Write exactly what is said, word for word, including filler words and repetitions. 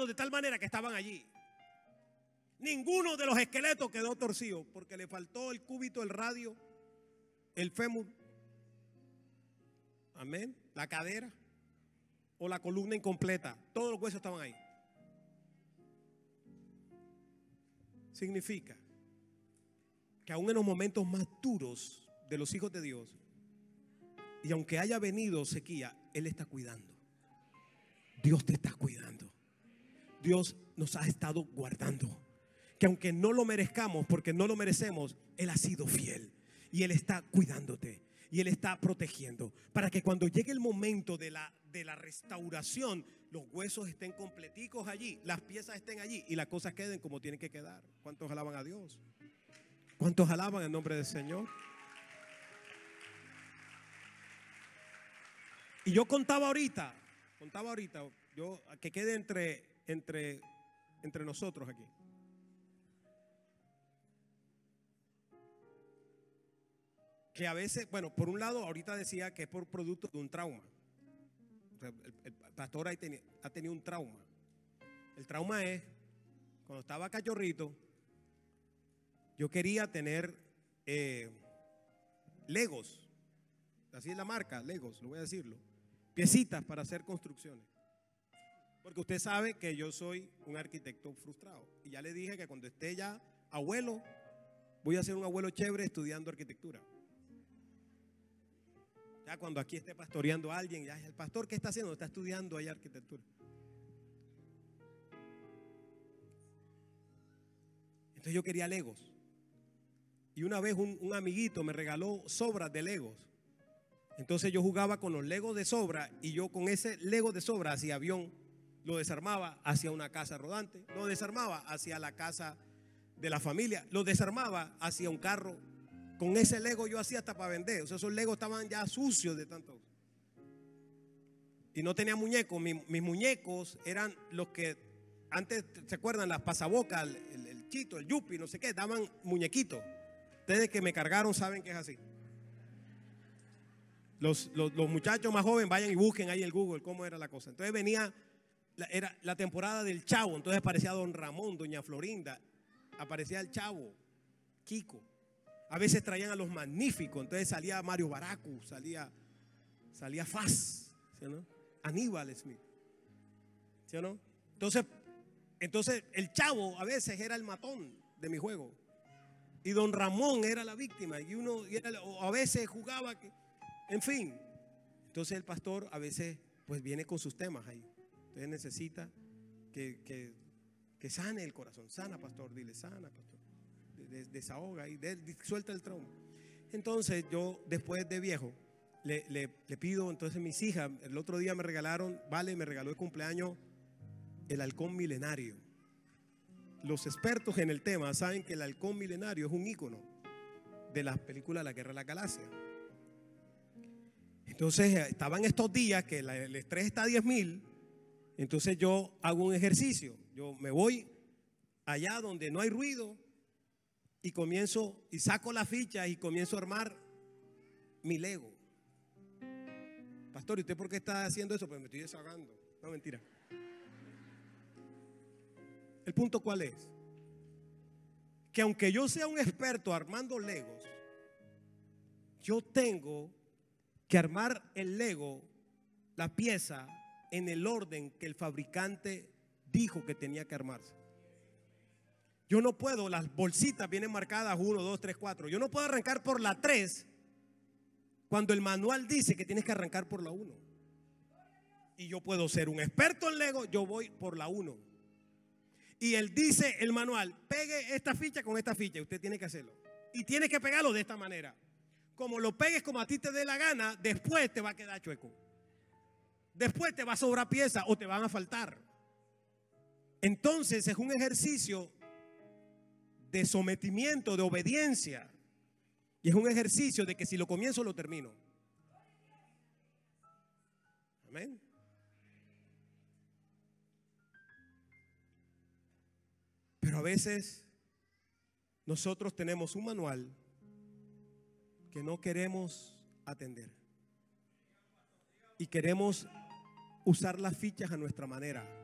cuidado de tal manera que estaban allí. Ninguno de los esqueletos quedó torcido porque le faltó el cúbito, el radio, el fémur, amén, la cadera o la columna incompleta. Todos los huesos estaban ahí. Significa que aún en los momentos más duros de los hijos de Dios, y aunque haya venido sequía, Él está cuidando. Dios te está cuidando. Dios nos ha estado guardando. Que aunque no lo merezcamos, porque no lo merecemos, Él ha sido fiel. Y Él está cuidándote. Y Él está protegiendo. Para que cuando llegue el momento de la, de la restauración, los huesos estén completicos allí, las piezas estén allí y las cosas queden como tienen que quedar. ¿Cuántos alaban a Dios? ¿Cuántos alaban el nombre del Señor? Y yo contaba ahorita, contaba ahorita, yo que quede entre, entre, entre nosotros aquí. Que a veces, bueno, por un lado, ahorita decía que es por producto de un trauma. O sea, el, el pastor ahí tenía, ha tenido un trauma. El trauma es, cuando estaba cachorrito, yo quería tener eh, Legos, así es la marca, Legos, lo voy a decirlo, piecitas para hacer construcciones. Porque usted sabe que yo soy un arquitecto frustrado. Y ya le dije que cuando esté ya abuelo, voy a ser un abuelo chévere estudiando arquitectura. Ya cuando aquí esté pastoreando a alguien, ya el pastor, ¿qué está haciendo? Está estudiando ahí arquitectura. Entonces yo quería Legos. Y una vez un, un amiguito me regaló sobras de Legos. Entonces yo jugaba con los Legos de sobra y yo con ese Lego de sobra hacía avión, lo desarmaba hacia una casa rodante, lo desarmaba hacia la casa de la familia, lo desarmaba hacia un carro. Con ese Lego yo hacía hasta para vender. O sea, esos Legos estaban ya sucios de tanto. Y no tenía muñecos. Mis, mis muñecos eran los que antes, ¿se acuerdan? Las pasabocas, el, el, el chito, el yupi, no sé qué, daban muñequitos. Ustedes que me cargaron saben que es así. Los, los, los muchachos más jóvenes vayan y busquen ahí en el Google cómo era la cosa. Entonces venía, la, era la temporada del Chavo. Entonces aparecía Don Ramón, Doña Florinda, aparecía el Chavo, Kiko. A veces traían a los magníficos, entonces salía Mario Baracu, salía, salía Faz, ¿sí o no? Aníbal Smith, ¿sí o no? Entonces, entonces el Chavo a veces era el matón de mi juego y Don Ramón era la víctima y uno y era, o a veces jugaba, que, en fin. Entonces el pastor a veces pues viene con sus temas ahí. Entonces necesita que, que, que sane el corazón. Sana, pastor, dile, sana, pastor. Desahoga y de, suelta el trauma. Entonces yo después de viejo le, le, le pido, entonces mis hijas el otro día me regalaron, vale, me regaló de cumpleaños el halcón milenario. Los expertos en el tema saben que el halcón milenario es un ícono de las películas La Guerra de la Galaxia. Entonces estaban estos días que la, el estrés está a diez mil. Entonces yo hago un ejercicio, yo me voy allá donde no hay ruido y comienzo y saco la ficha y comienzo a armar mi Lego. Pastor, ¿y usted por qué está haciendo eso? Pues me estoy desahogando. No, mentira. ¿El punto cuál es? Que aunque yo sea un experto armando Legos, yo tengo que armar el Lego, la pieza, en el orden que el fabricante dijo que tenía que armarse. Yo no puedo, las bolsitas vienen marcadas uno, dos, tres, cuatro. Yo no puedo arrancar por la tres cuando el manual dice que tienes que arrancar por la uno. Y yo puedo ser un experto en Lego, yo voy por la uno. Y él dice, el manual, pegue esta ficha con esta ficha, y usted tiene que hacerlo. Y tiene que pegarlo de esta manera. Como lo pegues como a ti te dé la gana, después te va a quedar chueco. Después te va a sobrar pieza o te van a faltar. Entonces es un ejercicio de sometimiento, de obediencia. Y es un ejercicio de que si lo comienzo, lo termino. Amén. Pero a veces nosotros tenemos un manual que no queremos atender. Y queremos usar las fichas a nuestra manera.